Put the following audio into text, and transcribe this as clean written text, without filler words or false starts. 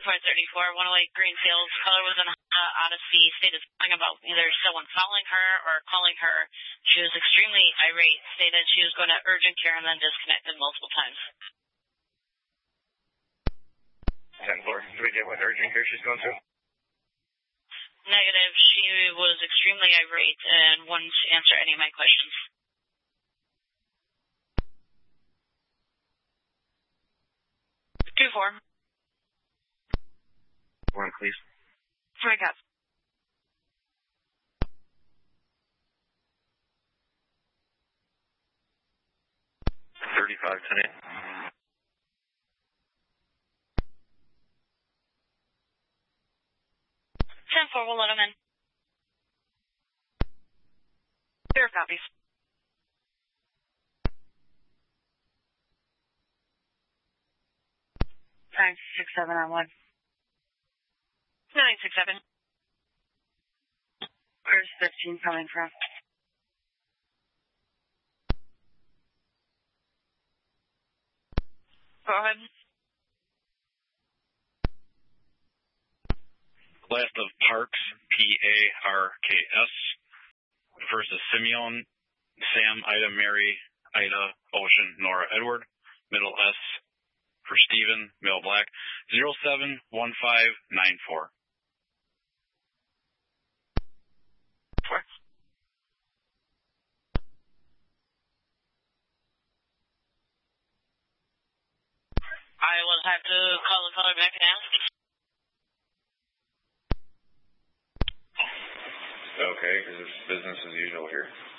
434, 108 Greenfield. Caller was an Odyssey, stated something about either someone following her or calling her. She was extremely irate, stated she was going to urgent care and then disconnected multiple times. 10-4, do we get what urgent care she's going through? Negative. She was extremely irate and wouldn't answer any of my questions. Two four. One, please. Frank up. $35.10. 10-4, we'll let him in. Fair copies. 967 on 1. 967. Where's 13 coming from? Go ahead. Last of Parks, P-A-R-K-S. First is Simeon, Sam, Ida, Mary, Ida, Ocean, Nora, Edward. Middle S for Stephen, male black, 071594. I will have to call the caller back and ask. Okay, because it's business as usual here.